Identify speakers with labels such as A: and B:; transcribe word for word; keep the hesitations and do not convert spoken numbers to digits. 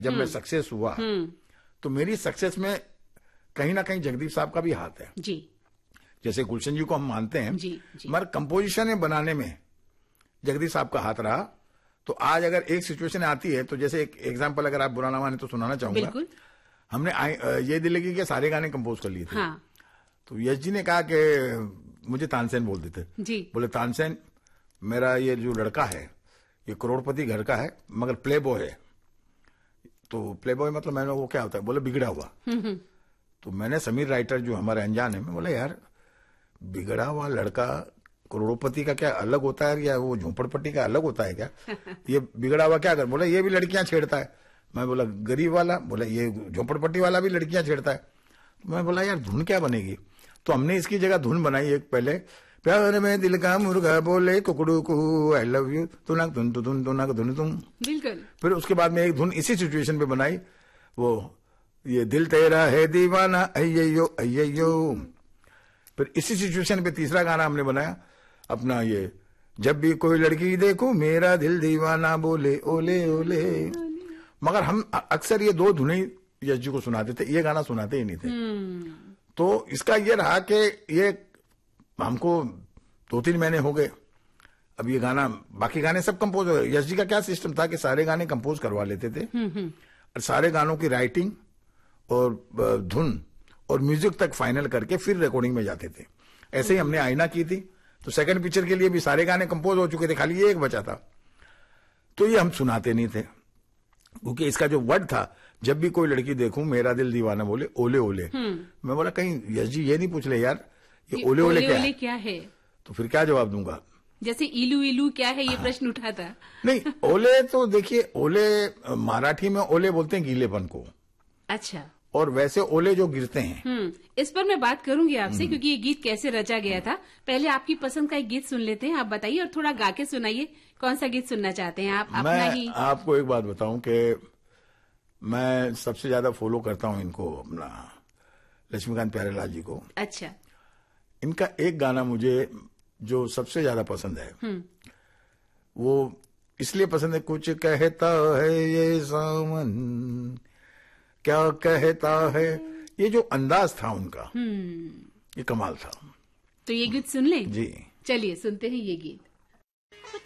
A: जब मैं सक्सेस हुआ तो मेरी सक्सेस में कहीं ना कहीं जगदीप साहब का भी हाथ है
B: जी।
A: जैसे गुलशन जी को हम मानते हैं
B: जी, जी।
A: मगर कंपोजिशन बनाने में जगदीप साहब का हाथ रहा। तो आज अगर एक सिचुएशन आती है तो जैसे एक एग्जांपल अगर आप बुरा ना माने तो सुनाना चाहूंगा।
B: बिल्कुल।
A: हमने ये दिल लगी के सारे गाने कंपोज कर लिए थे।
B: हाँ।
A: तो यश जी ने कहा कि मुझे तानसेन बोल देते
B: जी। बोले
A: तानसेन मेरा ये जो लड़का है ये करोड़पति घर का है मगर प्ले बॉय है। तो प्ले बॉय मतलब मैंने वो क्या होता है? बोले बिगड़ा हुआ। तो मैंने समीर राइटर जो हमारे अनजान है मैं बोला यार बिगड़ा हुआ लड़का करोड़पति का क्या अलग होता है या वो झोपड़पट्टी का अलग होता है क्या? ये बिगड़ा हुआ क्या कर? बोला ये भी लड़कियां छेड़ता है। मैं बोला गरीब वाला? बोला ये झोपड़पट्टी वाला भी लड़कियां छेड़ता है। तो मैं बोला यार धुन क्या बनेगी? तो हमने इसकी जगह धुन बनाई एक पहले, प्यार में दिल का मुर्गा बोले कुकड़ू को आई लव यू तुना धुन धुन तुना धुन तुम।
B: बिल्कुल।
A: फिर उसके बाद में एक धुन इसी सिचुएशन पे बनाई, वो ये दिल तेरा है दीवाना अय्यो अय्यो। फिर इसी सिचुएशन पे तीसरा गाना हमने बनाया अपना, ये जब भी कोई लड़की देखूं मेरा दिल दीवाना बोले ओले ओले। मगर हम अक्सर ये दो धुनें यश जी को सुनाते थे, ये गाना सुनाते ही नहीं थे। तो इसका ये रहा कि ये हमको दो तीन महीने हो गए अब ये गाना, बाकी गाने सब कंपोज हो गए। यश जी का क्या सिस्टम था कि सारे गाने कंपोज करवा लेते थे और सारे गानों की राइटिंग और धुन और म्यूजिक तक फाइनल करके फिर रिकॉर्डिंग में जाते थे। ऐसे ही हमने आईना की थी तो सेकंड पिक्चर के लिए भी सारे गाने कंपोज हो चुके थे, खाली ये एक बचा था। तो ये हम सुनाते नहीं थे क्योंकि इसका जो वर्ड था जब भी कोई लड़की देखूं मेरा दिल दीवाना बोले ओले ओले। मैं बोला कहीं यश जी ये नहीं पूछ ले यार ये, ये ओले ओले, ओले, क्या, ओले क्या है? तो फिर क्या जवाब दूंगा?
B: जैसे इलू इलू क्या है ये प्रश्न उठा था।
A: नहीं ओले तो देखिए ओले मराठी में ओले बोलते हैं गीलेपन को।
B: अच्छा।
A: और वैसे ओले जो गिरते हैं।
B: हम्म इस पर मैं बात करूंगी आपसे क्योंकि ये गीत कैसे रचा गया था। पहले आपकी पसंद का एक गीत सुन लेते हैं, आप बताइए और थोड़ा गा के सुनाइए कौन सा गीत सुनना चाहते हैं आप। अपना
A: मैं
B: ही
A: आपको एक बात बताऊं कि मैं सबसे ज्यादा फॉलो करता हूं इनको, अपना लक्ष्मीकांत प्यारेलाल जी को।
B: अच्छा।
A: इनका एक गाना मुझे जो सबसे ज्यादा पसंद है वो इसलिए पसंद है, कुछ कहता है ये सावन क्या कहता है, ये जो अंदाज था उनका ये कमाल था।
B: तो ये गीत सुन लें?
A: जी
B: चलिए सुनते हैं ये गीत।